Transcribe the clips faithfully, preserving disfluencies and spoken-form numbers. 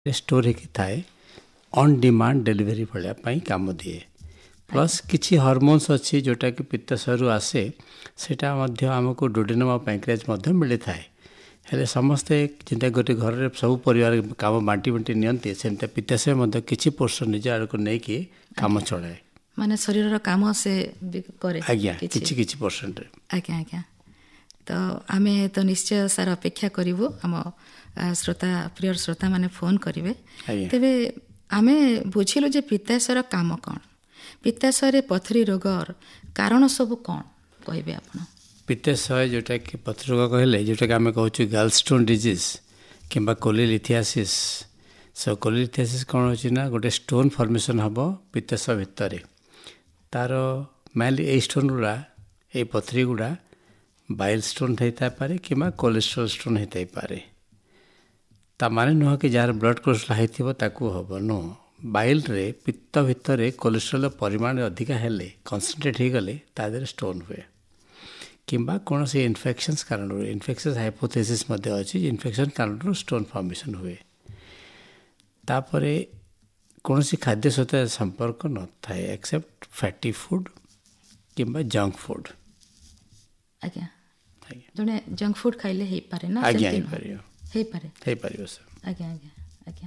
store होगी थाए on demand delivery भाई काम दिए प्लस किसी हॉर्मोन्स अच्छी जोटा कि पित्ताशयरू आसे सेटा मध्य आमको डोडेनम और पैंक्रियाज मध्य मिली थाए हेले समस्ते जिंदा गोटे घर सब परिवार काम बांटी बांटी नियंती सेमता पित्ताशय मध्य किसी पोर्शन निज आड़ को लेकिन काम चलाए माने शरीर काम से करे आज्ञा किछि किछि परसेंट रे आज्ञा आज्ञा तो आमे तो निश्चय सार अपेक्षा करिवो हम श्रोता प्रिय श्रोता माने फोन करिवे तेबे आमे बुझिलो जे पित्ताशयर काम कोन पित्ताशय पथरी रोगर कारण सब कोन कहबे आपण पित्ताशय जोटा कि पथरी रोग कहले जोटा कि आमे कहू गॉलस्टोन डिजीज किंबा कोलिलिथियासिस सो कोलिलिथियासिस कोन होची ना गोटे स्टोन फॉर्मेशन हबो पित्ताशय भितर तार मेनली ए स्टोन गुड़ा ए पथरी गुड़ा बाइल स्टोन होता पारे कि कोलेस्ट्रोल स्टोन होता पारे ता माने नुह कि जार ब्लड कोलेस्ट्रोल होता हम नो बाइल रे पित्त भितर कोलेस्ट्रोल परिमाण अधिका हेले कन्सनट्रेट हो गले तादर स्टोन हुए किंबा कौन से इन्फेक्शन कारण इन्फेक्शन हाइपोथेसिस अच्छी इन्फेक्शन कारण स्टोन फॉर्मेशन हुए तापरे कौन सी खाद्य सहित संपर्क न थाए एक्सेप्ट फैटी फूड किंबा जंक फूड आज्ञा जने जंक फूड खाइले हे पारे ना आज्ञा हे पारे हे पारे हे पारे सर आज्ञा आज्ञा आज्ञा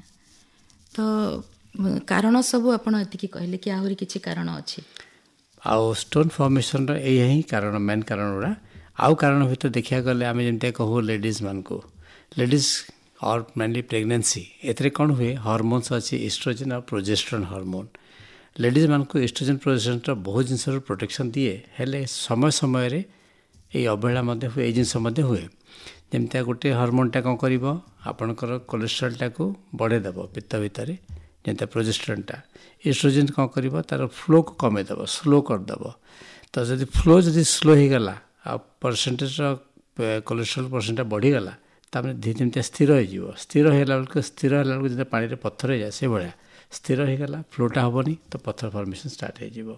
तो कारण सब आपण एतिकी कहले कि आहुरी किछि कारण अछि आउ स्टोन फॉर्मेशन रे यही कारण मेन कारण उड़ा आउ कारण भीतर देखिया गले आमे जेंते कहू लेडीज मान को लेडीज और मेनली प्रेगनेंसी एतरे कौन हुए हार्मोन्स अच्छी एस्ट्रोजन और प्रोजेस्टेरोन हार्मोन लेडीज मान को एस्ट्रोजन प्रोजेस्टेरोन बहुत जिनस प्रोटेक्शन दिए हेले समय समय रे ये अवहेला हुए जिनस हुए जमती गोटे हार्मोनटा कौन कर आपणकर कोलेस्ट्रोलटा को बढ़ेदेव पित्त भितर जमती प्रोजेस्टेरोनटा एस्ट्रोजन कौन कर तार फ्लो को कमेदेव स्लो करदेव तो जब फ्लो जब स्लो हो गला आ परसेंटेज कोलेस्ट्रोल परसेंटा बढ़ीगला तापर धीरे जमी स्थिर हो स्थिर होगा बेलू स्थिर है बेलू जो पानी पत्थर जाए से भाया स्थिर होगा फ्लोटा हेनी तो पत्थर फॉर्मेशन स्टार्ट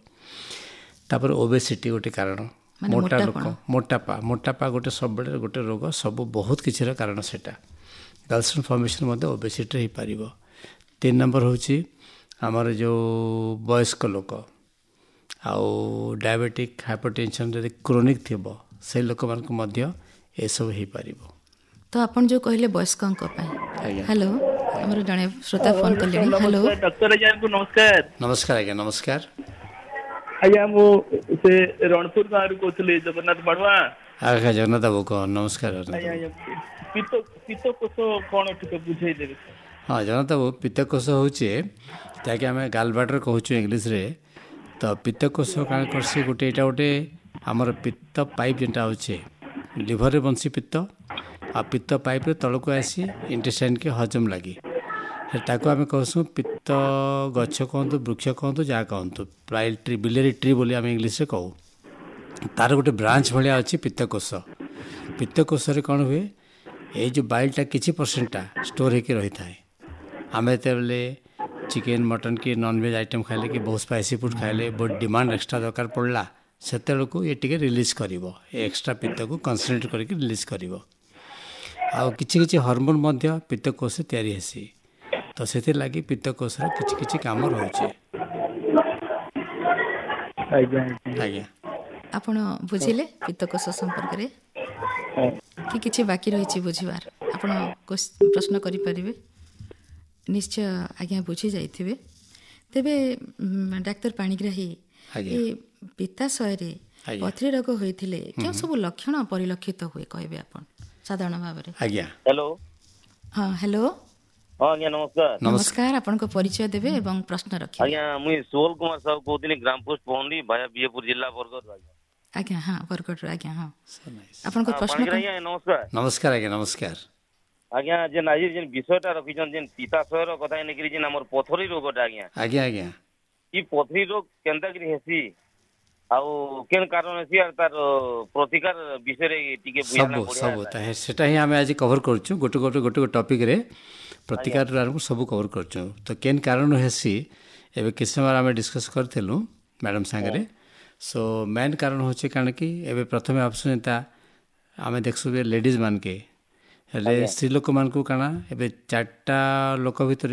होपर ओबेसिटी गोटे कारण मोटा लोक मोटापा मोटापा गोटे सब गोटे रोग सब बहुत किसी कारण से गॉलस्टोन फॉर्मेशन ओबेसिटी हो पार तीन नंबर हूँ आमर जो वयस्क लोक आउ डायबिटिक हाइपरटेंशन जब क्रोनिक थी से लोक मानक ये सब हो पार तो आपण जो कहले वयस्कों हेलो हमर जने श्रोता फोन करले हेलो डॉक्टर अजय को नमस्कार नमस्कार आज्ञा नमस्कार आज्ञा मो से रणपुर गाँव रू कहले जगन्नाथ बड़वा आज्ञा जगन्नाथ बाबू को नमस्कार आज्ञा पित्त पित्त कोष कोन ठीक बुझाई देबे हाँ जगन्नाथ बाबू पित्त कोष होचे ताकि आमे गालब्लाडर कहूछु इंग्लिश रे तो पित्त कोष काण करसी गोटे एटा गोटे हमर पित्त पाइप जेंटा होचे लिवर रे बंसी पित्त आ पित्त पाइप तल को आसी इंटेस्टाइन के हजम लगी ताको आम कहूँ पित्त गछ कहतु वृक्ष कहतु जहाँ कहतु प्राय ट्री बिलेरी ट्री बोली आम इंग्लीश रे कहू तार गोटे ब्रांच भाया अच्छी पित्तकोष पित्तकोष कौन हुए ये जो बाइलटा किसी परसेंटा स्टोर होकर रही थाए आम ये चिकेन मटन की नॉनवेज आइटम खाइले कि बहुत स्पाइसी फूड खाइले बहुत डिमांड एक्सट्रा दरकार पड़ला से ये टिके रिलीज कर एक्सट्रा पित्त को कन्सनट्रेट करके रिलीज कर आउ किछि किछि हार्मोन मध्य पित्तकोष तैयारी हेसी तो से लगी पित्तकोष किछि किछि काम रहुचे आज्ञा आज्ञा आपण बुझिले पित्तकोष संपर्क रे कि किछि बाकी रहिछि बुझिबार आपण प्रश्न करि परिबे निश्चय आज्ञा बुझी जाइथिबे तेबे डाक्टर पाणिग्राही ए पित्ताशय रे पथरी रोग होइथिले क्यों सब लक्षण परिलक्षित हुए कहबे आपण साधारण भाव में आज्ञा हेलो हाँ हेलो हाँ आज्ञा नमस्कार नमस्कार आपन को परिचय देबे एवं प्रश्न रखिए आज्ञा मुई सोल कुमार साहब कहतनी ग्राम पोस्ट पौंडी भाया बीएपुर जिला बरगढ़ आज्ञा आज्ञा हाँ बरगढ़ आज्ञा हाँ आपन को प्रश्न आज्ञा नमस्कार नमस्कार आज्ञा नमस्कार आज्ञा जेन आज जेन विषयटा रखिछन जेन पित्ताशयर कथा ने करी जेन हमर पथरी रोगटा आज्ञा आज्ञा आज्ञा ई पथरी रोग केनता करी हेसी आउ केन कारण हेसी आर तार प्रतिकार विषय रे टिके बुझाना सब सब होता है सेटा ही हमें आज कवर करछु गोटे गोटे गोटे टॉपिक रे प्रतिकार आरंभ सब कवर करछु तो केन कारण हेसी एबे किस समय हमें डिस्कस करथेलु मैडम संगे सो मेन कारण होचे कारण कि एबे प्रथमे ऑप्शन ता हमें देखसु लेडीज मान के हेले स्त्री लोक मान को काना एबे चारटा लोक भितर